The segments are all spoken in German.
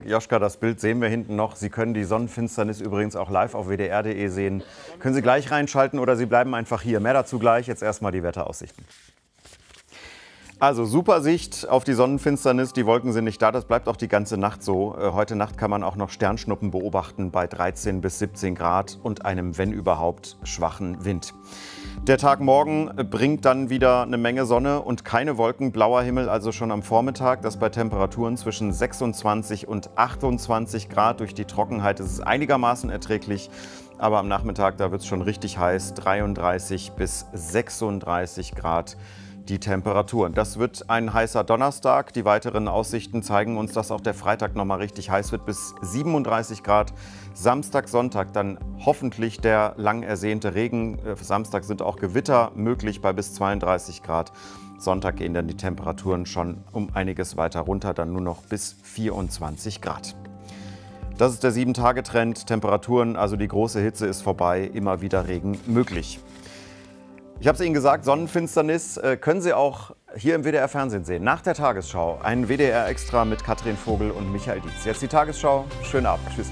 Joschka, das Bild sehen wir hinten noch. Sie können die Sonnenfinsternis übrigens auch live auf wdr.de sehen. Können Sie gleich reinschalten oder Sie bleiben einfach hier. Mehr dazu gleich. Jetzt erstmal die Wetteraussichten. Also super Sicht auf die Sonnenfinsternis. Die Wolken sind nicht da. Das bleibt auch die ganze Nacht so. Heute Nacht kann man auch noch Sternschnuppen beobachten bei 13 bis 17 Grad und einem, wenn überhaupt, schwachen Wind. Der Tag morgen bringt dann wieder eine Menge Sonne und keine Wolken, blauer Himmel, also schon am Vormittag. Das bei Temperaturen zwischen 26 und 28 Grad. Durch die Trockenheit ist es einigermaßen erträglich. Aber am Nachmittag, da wird es schon richtig heiß, 33 bis 36 Grad die Temperaturen. Das wird ein heißer Donnerstag. Die weiteren Aussichten zeigen uns, dass auch der Freitag noch mal richtig heiß wird, bis 37 Grad. Samstag, Sonntag dann hoffentlich der lang ersehnte Regen. Samstag sind auch Gewitter möglich bei bis 32 Grad. Sonntag gehen dann die Temperaturen schon um einiges weiter runter, dann nur noch bis 24 Grad. Das ist der 7-Tage-Trend. Temperaturen, also die große Hitze ist vorbei, immer wieder Regen möglich. Ich habe es Ihnen gesagt, Sonnenfinsternis können Sie auch hier im WDR-Fernsehen sehen. Nach der Tagesschau ein WDR-Extra mit Katrin Vogel und Michael Dietz. Jetzt die Tagesschau. Schönen Abend. Tschüss.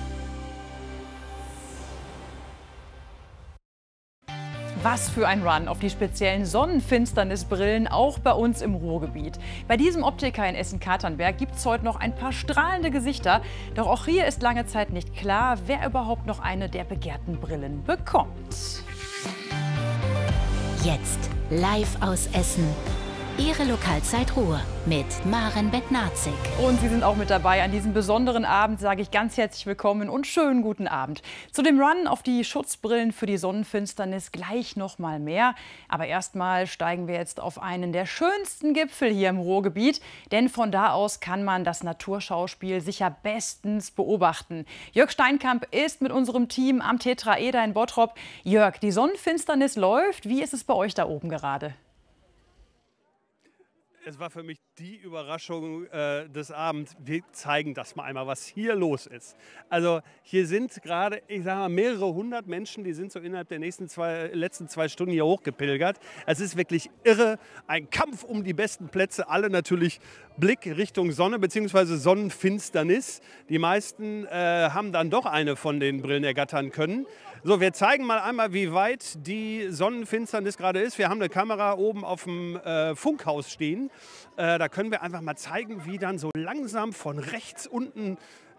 Was für ein Run auf die speziellen Sonnenfinsternisbrillen, auch bei uns im Ruhrgebiet. Bei diesem Optiker in Essen-Katernberg gibt es heute noch ein paar strahlende Gesichter. Doch auch hier ist lange Zeit nicht klar, wer überhaupt noch eine der begehrten Brillen bekommt. Jetzt live aus Essen. Ihre Lokalzeit Ruhr mit Maren Bednarzik. Und Sie sind auch mit dabei. An diesem besonderen Abend sage ich ganz herzlich willkommen und schönen guten Abend. Zu dem Run auf die Schutzbrillen für die Sonnenfinsternis gleich noch mal mehr. Aber erstmal steigen wir jetzt auf einen der schönsten Gipfel hier im Ruhrgebiet. Denn von da aus kann man das Naturschauspiel sicher bestens beobachten. Jörg Steinkamp ist mit unserem Team am Tetraeder in Bottrop. Jörg, die Sonnenfinsternis läuft. Wie ist es bei euch da oben gerade? Es war für mich die Überraschung des Abends. Wir zeigen das mal einmal, was hier los ist. Also hier sind gerade, ich sage mal, mehrere hundert Menschen, die sind so innerhalb der letzten zwei Stunden hier hochgepilgert. Es ist wirklich irre. Ein Kampf um die besten Plätze. Alle natürlich Blick Richtung Sonne bzw. Sonnenfinsternis. Die meisten haben dann doch eine von den Brillen ergattern können. So, wir zeigen mal einmal, wie weit die Sonnenfinsternis gerade ist. Wir haben eine Kamera oben auf dem Funkhaus stehen. Da können wir einfach mal zeigen, wie dann so langsam von rechts unten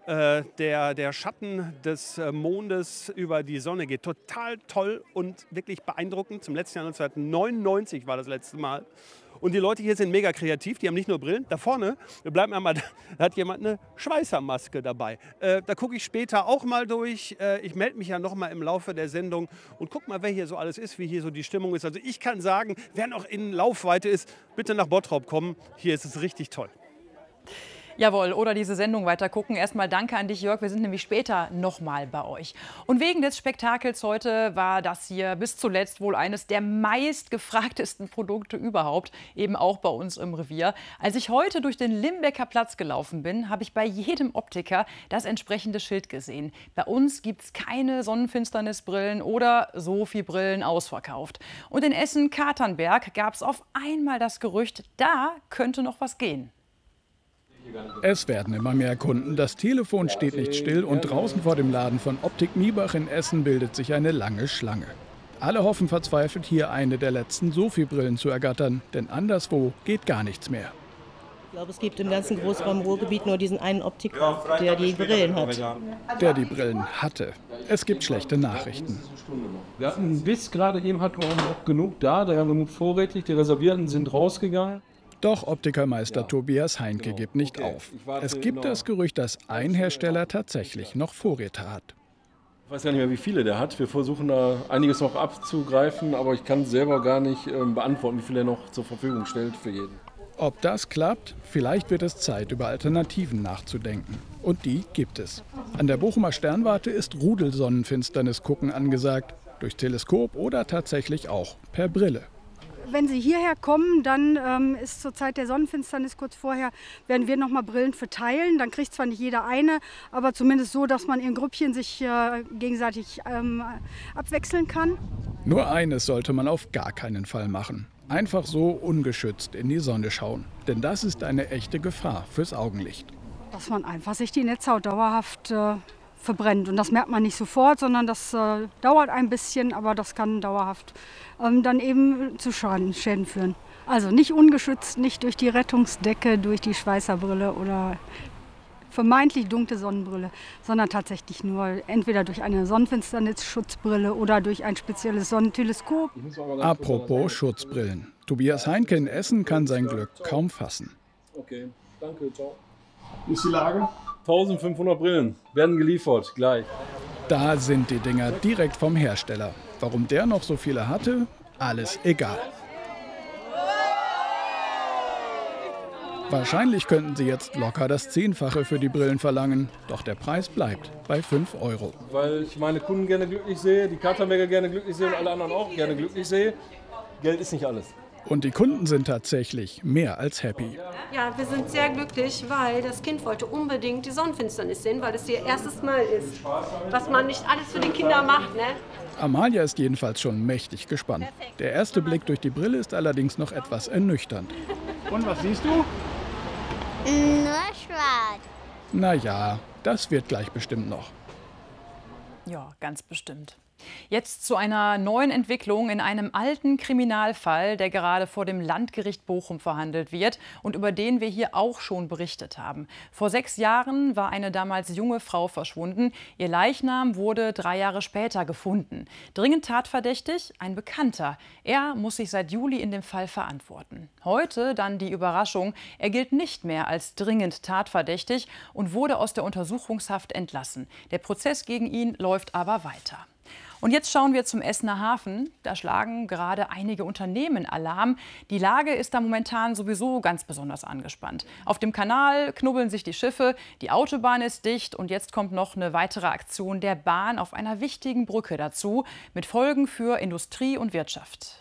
der Schatten des Mondes über die Sonne geht. Total toll und wirklich beeindruckend. Zum letzten Jahr 1999 war das letzte Mal. Und die Leute hier sind mega kreativ, die haben nicht nur Brillen. Da vorne, wir bleiben einmal, da hat jemand eine Schweißermaske dabei. Da gucke ich später auch mal durch. Ich melde mich ja noch mal im Laufe der Sendung und guck mal, wer hier so alles ist, wie hier so die Stimmung ist. Also ich kann sagen, wer noch in Laufweite ist, bitte nach Bottrop kommen. Hier ist es richtig toll. Jawohl, oder diese Sendung weiter gucken. Erstmal danke an dich, Jörg. Wir sind nämlich später nochmal bei euch. Und wegen des Spektakels heute war das hier bis zuletzt wohl eines der meistgefragtesten Produkte überhaupt, eben auch bei uns im Revier. Als ich heute durch den Limbecker Platz gelaufen bin, habe ich bei jedem Optiker das entsprechende Schild gesehen. Bei uns gibt es keine Sonnenfinsternisbrillen oder so viel Brillen ausverkauft. Und in Essen-Katernberg gab es auf einmal das Gerücht, da könnte noch was gehen. Es werden immer mehr Kunden. Das Telefon steht nicht still und draußen vor dem Laden von Optik Miebach in Essen bildet sich eine lange Schlange. Alle hoffen verzweifelt, hier eine der letzten Sophie-Brillen zu ergattern, denn anderswo geht gar nichts mehr. Ich glaube, es gibt im ganzen Großraum Ruhrgebiet nur diesen einen Optiker, der die Brillen hat. Der die Brillen hatte. Es gibt schlechte Nachrichten. Wir hatten bis gerade eben hatten wir noch genug da, da haben wir genug vorrätig, die Reservierten sind rausgegangen. Doch Optikermeister Tobias Heinke gibt nicht auf. Es gibt das Gerücht, dass ein Hersteller tatsächlich noch Vorräte hat. Ich weiß gar nicht mehr, wie viele der hat. Wir versuchen da einiges noch abzugreifen, aber ich kann selber gar nicht beantworten, wie viel er noch zur Verfügung stellt für jeden. Ob das klappt? Vielleicht wird es Zeit, über Alternativen nachzudenken. Und die gibt es. An der Bochumer Sternwarte ist Rudelsonnenfinsternis gucken angesagt. Durch Teleskop oder tatsächlich auch per Brille. Wenn Sie hierher kommen, dann ist zur Zeit der Sonnenfinsternis kurz vorher, werden wir noch mal Brillen verteilen. Dann kriegt zwar nicht jeder eine, aber zumindest so, dass man in Grüppchen sich gegenseitig abwechseln kann. Nur eines sollte man auf gar keinen Fall machen. Einfach so ungeschützt in die Sonne schauen. Denn das ist eine echte Gefahr fürs Augenlicht. Dass man einfach sich die Netzhaut dauerhaft verbrennt. Und das merkt man nicht sofort, sondern das dauert ein bisschen, aber das kann dauerhaft dann eben zu Schäden führen. Also nicht ungeschützt, nicht durch die Rettungsdecke, durch die Schweißerbrille oder vermeintlich dunkle Sonnenbrille, sondern tatsächlich nur entweder durch eine Sonnenfinsternis-Schutzbrille oder durch ein spezielles Sonnenteleskop. Apropos Schutzbrillen. Tobias Heinke in Essen kann sein Glück kaum fassen. Okay, danke, ciao. Wie ist die Lage? 1500 Brillen werden geliefert, gleich. Da sind die Dinger direkt vom Hersteller. Warum der noch so viele hatte, alles egal. Wahrscheinlich könnten sie jetzt locker das 10-fache für die Brillen verlangen. Doch der Preis bleibt bei 5 €. Weil ich meine Kunden gerne glücklich sehe, die Katerberger gerne glücklich sehe und alle anderen auch gerne glücklich sehe. Geld ist nicht alles. Und die Kunden sind tatsächlich mehr als happy. Ja, wir sind sehr glücklich, weil das Kind wollte unbedingt die Sonnenfinsternis sehen, weil es ihr erstes Mal ist. Was man nicht alles für die Kinder macht, ne? Amalia ist jedenfalls schon mächtig gespannt. Der erste Blick durch die Brille ist allerdings noch etwas ernüchternd. Und was siehst du? Nur schwarz. Naja, das wird gleich bestimmt noch. Ja, ganz bestimmt. Jetzt zu einer neuen Entwicklung in einem alten Kriminalfall, der gerade vor dem Landgericht Bochum verhandelt wird und über den wir hier auch schon berichtet haben. Vor 6 Jahren war eine damals junge Frau verschwunden. Ihr Leichnam wurde 3 Jahre später gefunden. Dringend tatverdächtig ein Bekannter. Er muss sich seit Juli in dem Fall verantworten. Heute dann die Überraschung. Er gilt nicht mehr als dringend tatverdächtig und wurde aus der Untersuchungshaft entlassen. Der Prozess gegen ihn läuft aber weiter. Und jetzt schauen wir zum Essener Hafen. Da schlagen gerade einige Unternehmen Alarm. Die Lage ist da momentan sowieso ganz besonders angespannt. Auf dem Kanal knubbeln sich die Schiffe, die Autobahn ist dicht und jetzt kommt noch eine weitere Aktion der Bahn auf einer wichtigen Brücke dazu, mit Folgen für Industrie und Wirtschaft.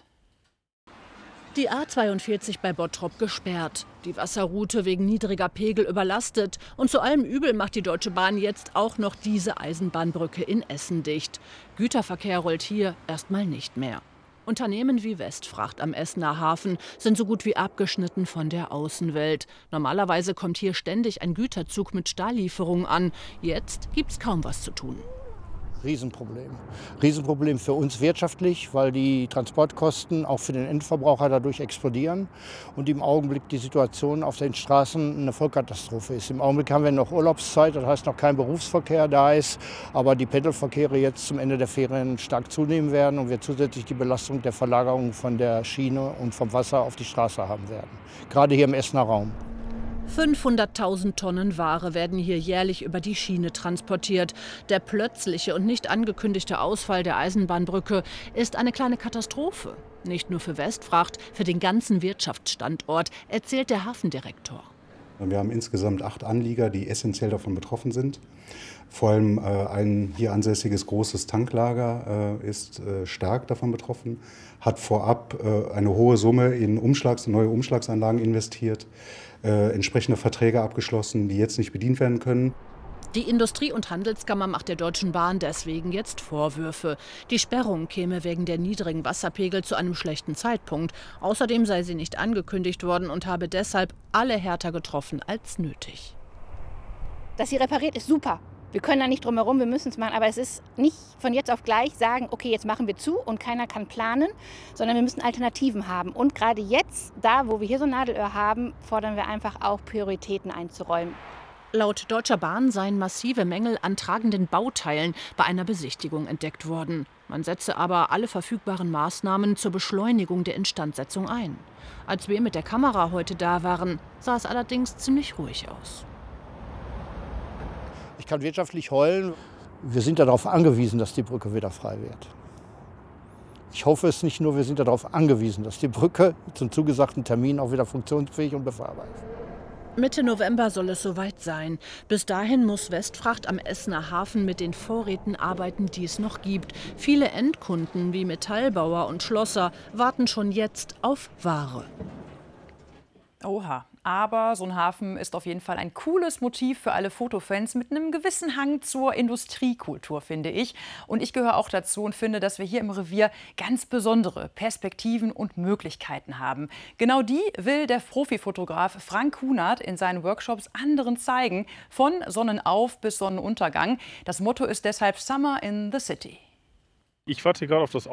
Die A42 bei Bottrop gesperrt, die Wasserroute wegen niedriger Pegel überlastet und zu allem Übel macht die Deutsche Bahn jetzt auch noch diese Eisenbahnbrücke in Essen dicht. Güterverkehr rollt hier erstmal nicht mehr. Unternehmen wie Westfracht am Essener Hafen sind so gut wie abgeschnitten von der Außenwelt. Normalerweise kommt hier ständig ein Güterzug mit Stahllieferungen an. Jetzt gibt's kaum was zu tun. Riesenproblem. Riesenproblem für uns wirtschaftlich, weil die Transportkosten auch für den Endverbraucher dadurch explodieren und im Augenblick die Situation auf den Straßen eine Vollkatastrophe ist. Im Augenblick haben wir noch Urlaubszeit, das heißt noch kein Berufsverkehr da ist, aber die Pendelverkehre jetzt zum Ende der Ferien stark zunehmen werden und wir zusätzlich die Belastung der Verlagerung von der Schiene und vom Wasser auf die Straße haben werden. Gerade hier im Essener Raum. 500.000 Tonnen Ware werden hier jährlich über die Schiene transportiert. Der plötzliche und nicht angekündigte Ausfall der Eisenbahnbrücke ist eine kleine Katastrophe. Nicht nur für Westfracht, für den ganzen Wirtschaftsstandort, erzählt der Hafendirektor. Wir haben insgesamt 8 Anlieger, die essentiell davon betroffen sind. Vor allem ein hier ansässiges großes Tanklager ist stark davon betroffen, hat vorab eine hohe Summe in neue Umschlagsanlagen investiert, entsprechende Verträge abgeschlossen, die jetzt nicht bedient werden können. Die Industrie- und Handelskammer macht der Deutschen Bahn deswegen jetzt Vorwürfe. Die Sperrung käme wegen der niedrigen Wasserpegel zu einem schlechten Zeitpunkt. Außerdem sei sie nicht angekündigt worden und habe deshalb alle härter getroffen als nötig. Dass sie repariert, ist super. Wir können da nicht drum herum, wir müssen es machen. Aber es ist nicht von jetzt auf gleich sagen, okay, jetzt machen wir zu und keiner kann planen, sondern wir müssen Alternativen haben. Und gerade jetzt, da wo wir hier so ein Nadelöhr haben, fordern wir einfach auch Prioritäten einzuräumen. Laut Deutscher Bahn seien massive Mängel an tragenden Bauteilen bei einer Besichtigung entdeckt worden. Man setze aber alle verfügbaren Maßnahmen zur Beschleunigung der Instandsetzung ein. Als wir mit der Kamera heute da waren, sah es allerdings ziemlich ruhig aus. Ich kann wirtschaftlich heulen. Wir sind darauf angewiesen, dass die Brücke wieder frei wird. Ich hoffe es nicht nur, wir sind darauf angewiesen, dass die Brücke zum zugesagten Termin auch wieder funktionsfähig und befahrbar ist. Mitte November soll es soweit sein. Bis dahin muss Westfracht am Essener Hafen mit den Vorräten arbeiten, die es noch gibt. Viele Endkunden wie Metallbauer und Schlosser warten schon jetzt auf Ware. Oha, Aber so ein Hafen ist auf jeden Fall ein cooles Motiv für alle Fotofans mit einem gewissen Hang zur Industriekultur, finde ich. Und ich gehöre auch dazu und finde, dass wir hier im Revier ganz besondere Perspektiven und Möglichkeiten haben. Genau die will der Profifotograf Frank Kunert in seinen Workshops anderen zeigen, von Sonnenauf- bis Sonnenuntergang. Das Motto ist deshalb Summer in the City. Ich warte gerade auf das